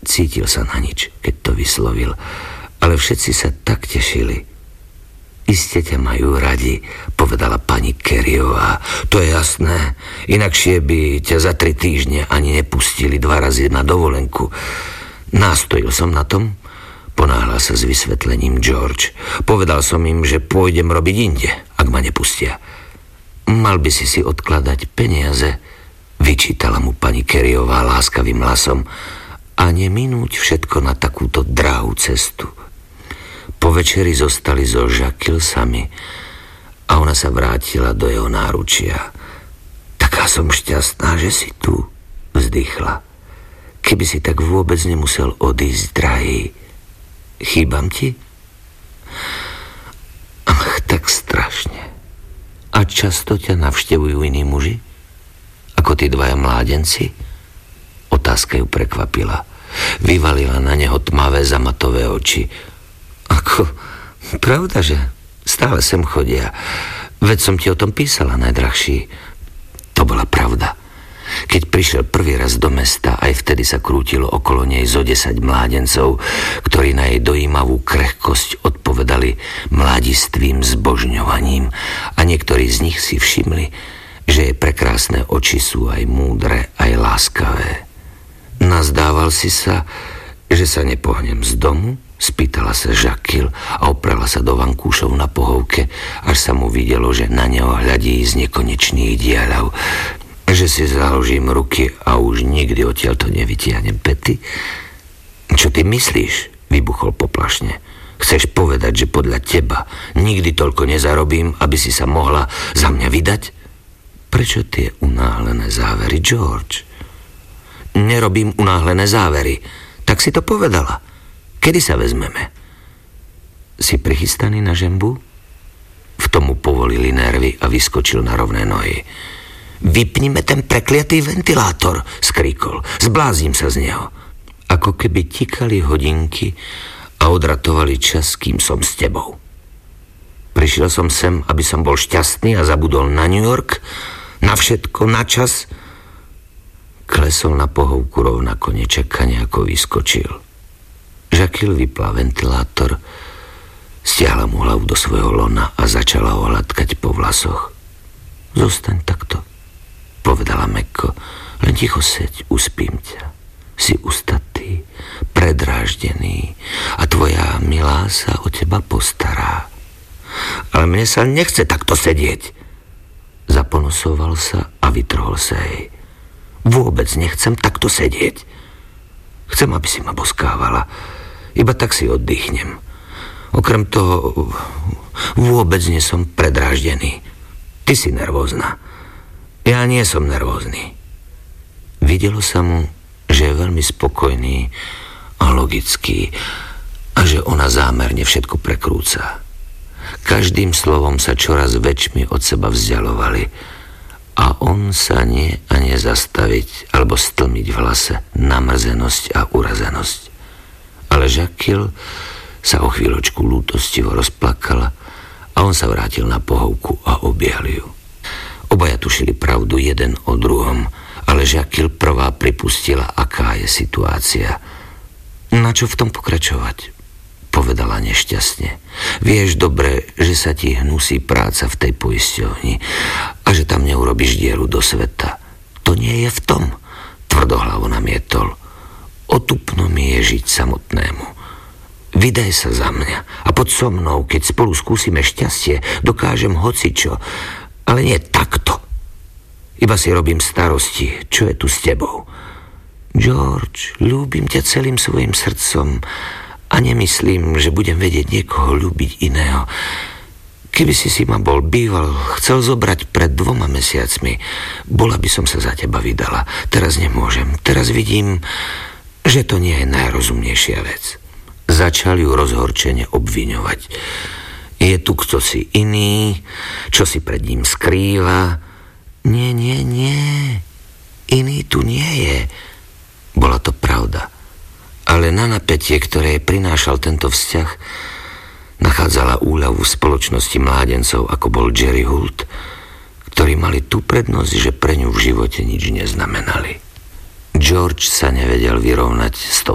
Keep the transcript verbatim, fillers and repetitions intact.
Cítil sa na nič, keď to vyslovil, ale všetci sa tak tešili. Iste ťa majú radi, povedala pani Careyová. To je jasné, inakšie by ťa za tri týždne ani nepustili dva razy na dovolenku. Nástojil som na tom, ponáhľal sa s vysvetlením George. Povedal som im, že pôjdem robiť inde, ak ma nepustia. Mal by si si odkladať peniaze, vyčítala mu pani Careyová láskavým hlasom, a neminúť všetko na takúto dráhu cestu. Po večeri zostali so Jacqueline sami a ona sa vrátila do jeho náručia. Taká som šťastná, že si tu, vzdychla. Keby si tak vôbec nemusel odísť, drahý. Chýbam ti? Ach, tak strašne. A často ťa navštevujú iní muži? Ako tí dvaja mládenci? Otázka ju prekvapila. Vyvalila na neho tmavé zamatové oči. Ako? Pravda, že stále sem chodia. Veď som ti o tom písala, najdrahší. To bola pravda. Keď prišiel prvý raz do mesta, aj vtedy sa krútilo okolo nej zo desať mládencov, ktorí na jej dojímavú krehkosť odpovedali mladistvým zbožňovaním, a niektorí z nich si všimli, že jej prekrásne oči sú aj múdre, aj láskavé. Nazdával si sa, že sa nepohnem z domu? Spýtala sa Jacqueline a oprela sa do vankúšov na pohovke, až sa mu videlo, že na neho hľadí z nekonečných diaľov. Že si založím ruky a už nikdy odtiaľ to nevytiahnem pety? Čo ty myslíš? Vybuchol poplašne. Chceš povedať, že podľa teba nikdy toľko nezarobím, aby si sa mohla za mňa vydať? Prečo tie unáhlené závery, George? Nerobím unáhlené závery. Tak si to povedala. Kedy sa vezmeme? Si prichystaný na žembu? V tomu povolili nervy a vyskočil na rovné nohy. Vypnime ten prekliatý ventilátor, skríkol. Zblázim sa z neho. Ako keby tikali hodinky a odratovali čas, kým som s tebou. Prišiel som sem, aby som bol šťastný a zabudol na New York, na všetko, na čas. Klesol na pohovku rovnako nečakane, ako vyskočil. Jacqueline vypla ventilátor, stiahla mu hlavu do svojho lona a začala ho hladkať po vlasoch. Zostaň takto, povedala mäkko, len ticho seď, uspím ťa. Si ustatý, predráždený a tvoja milá sa o teba postará. Ale mne sa nechce takto sedieť. Zaponosoval sa a vytrhol sa jej. Vôbec nechcem takto sedieť. Chcem, aby si ma boskávala. Iba tak si oddychnem. Okrem toho vôbec nie som predráždený. Ty si nervózna. Ja nie som nervózny. Videlo sa mu, že je veľmi spokojný a logický a že ona zámerne všetko prekrúca. Každým slovom sa čoraz väčšmi od seba vzdialovali a on sa nie a nie zastaviť alebo stlmiť v hlase namrzenosť a urazenosť. Ale Jacqueline sa o chvíľočku lútostivo rozplakala a on sa vrátil na pohovku a objal ju. Obaja tušili pravdu jeden o druhom, ale Jacqueline prvá pripustila, aká je situácia. Na čo v tom pokračovať? Povedala nešťastne. Vieš dobre, že sa ti hnusí práca v tej poisťovni a že tam neurobíš dieru do sveta. To nie je v tom, tvrdohlavo namietol. Otupno mi je žiť samotnému. Vydaj sa za mňa a poď so mnou, keď spolu skúsime šťastie, dokážem hocičo, ale nie takto. Iba si robím starosti, čo je tu s tebou. George, ľúbim ťa celým svojim srdcom a nemyslím, že budem vedieť niekoho ľúbiť iného. Keby si si ma bol býval chcel zobrať pred dvoma mesiacmi, bola by som sa za teba vydala. Teraz nemôžem. Teraz vidím, že to nie je najrozumnejšia vec. Začal ju rozhorčene obviňovať. Je tu kto si iný, čo si pred ním skrýva. Nie, nie, nie. Iný tu nie je. Bola to pravda. Ale na napätie, ktoré prinášal tento vzťah, nachádzala úľavu v spoločnosti mládencov, ako bol Jerry Hoult, ktorí mali tú prednosť, že pre ňu v živote nič neznamenali. George sa nevedel vyrovnať s tou